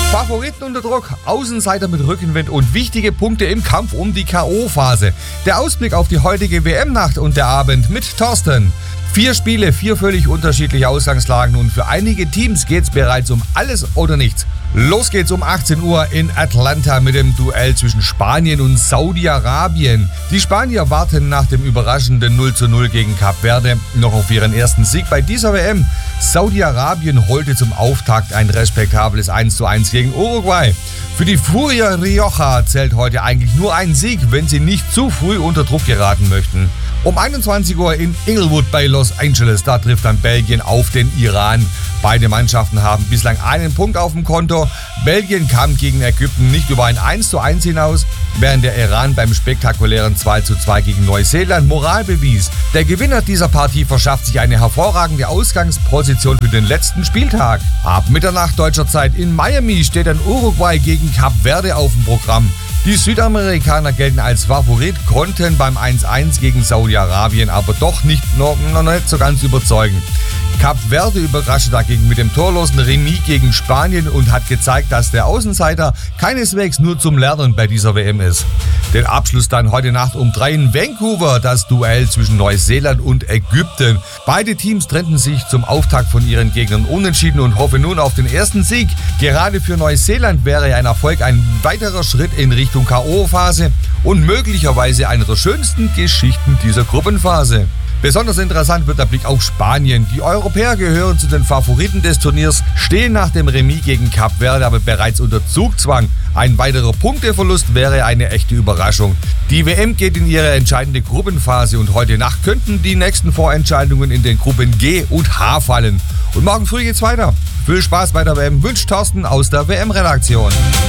Favoriten unter Druck, Außenseiter mit Rückenwind und wichtige Punkte im Kampf um die K.O.-Phase. Der Ausblick auf die heutige WM-Nacht und der Abend mit Thorsten. 4 Spiele, 4 völlig unterschiedliche Ausgangslagen und für einige Teams geht's bereits um alles oder nichts. Los geht's um 18 Uhr in Atlanta mit dem Duell zwischen Spanien und Saudi-Arabien. Die Spanier warten nach dem überraschenden 0:0 gegen Kap Verde noch auf ihren ersten Sieg bei dieser WM. Saudi-Arabien holte zum Auftakt ein respektables 1:1 gegen Uruguay. Für die Furia Rioja zählt heute eigentlich nur ein Sieg, wenn sie nicht zu früh unter Druck geraten möchten. Um 21 Uhr in Inglewood bei Los Angeles, da trifft dann Belgien auf den Iran. Beide Mannschaften haben bislang einen Punkt auf dem Konto. Belgien kam gegen Ägypten nicht über ein 1:1 hinaus, während der Iran beim spektakulären 2:2 gegen Neuseeland Moral bewies. Der Gewinner dieser Partie verschafft sich eine hervorragende Ausgangsposition für den letzten Spieltag. Ab Mitternacht deutscher Zeit in Miami steht dann Uruguay gegen Kap Verde auf dem Programm. Die Südamerikaner gelten als Favorit, konnten beim 1:1 gegen Saudi-Arabien aber doch noch nicht so ganz überzeugen. Kap Verde überraschte dagegen mit dem torlosen Remis gegen Spanien und hat gezeigt, dass der Außenseiter keineswegs nur zum Lernen bei dieser WM ist. Den Abschluss dann heute Nacht um 3 in Vancouver, das Duell zwischen Neuseeland und Ägypten. Beide Teams trennten sich zum Auftakt von ihren Gegnern unentschieden und hoffen nun auf den ersten Sieg. Gerade für Neuseeland wäre ein Erfolg ein weiterer Schritt in Richtung K.O.-Phase und möglicherweise einer der schönsten Geschichten dieser Gruppenphase. Besonders interessant wird der Blick auf Spanien. Die Europäer gehören zu den Favoriten des Turniers, stehen nach dem Remis gegen Kap Verde aber bereits unter Zugzwang. Ein weiterer Punkteverlust wäre eine echte Überraschung. Die WM geht in ihre entscheidende Gruppenphase und heute Nacht könnten die nächsten Vorentscheidungen in den Gruppen G und H fallen. Und morgen früh geht's weiter. Viel Spaß bei der WM wünscht Thorsten aus der WM-Redaktion.